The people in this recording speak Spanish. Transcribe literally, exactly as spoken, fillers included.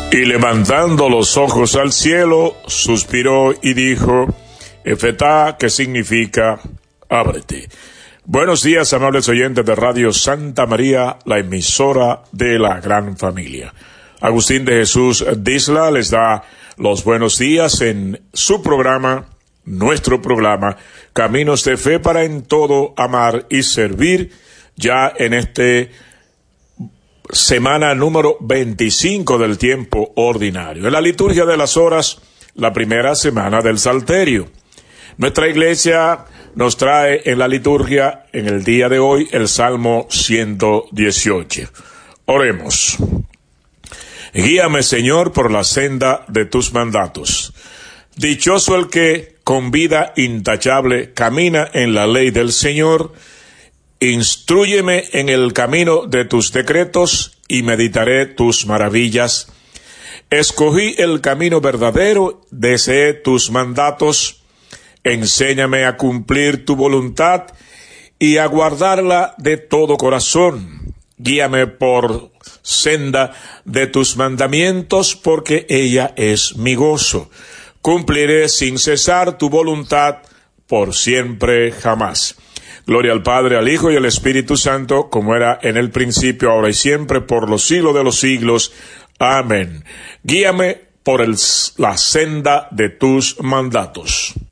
Y levantando los ojos al cielo, suspiró y dijo, Efetá, que significa, ábrete. Buenos días, amables oyentes de Radio Santa María, la emisora de la gran familia. Agustín de Jesús Disla les da los buenos días en su programa, nuestro programa, Caminos de Fe para en todo amar y servir, ya en este semana número veinticinco del tiempo ordinario. En la liturgia de las horas, la primera semana del Salterio. Nuestra iglesia nos trae en la liturgia, en el día de hoy, el Salmo ciento dieciocho. Oremos. Guíame, Señor, por la senda de tus mandatos. Dichoso el que, con vida intachable, camina en la ley del Señor. Instrúyeme en el camino de tus decretos y meditaré tus maravillas. Escogí el camino verdadero, deseé tus mandatos. Enséñame a cumplir tu voluntad y a guardarla de todo corazón. Guíame por senda de tus mandamientos, porque ella es mi gozo. Cumpliré sin cesar tu voluntad por siempre jamás. Gloria al Padre, al Hijo y al Espíritu Santo, como era en el principio, ahora y siempre, por los siglos de los siglos. Amén. Guíame por el, la senda de tus mandatos.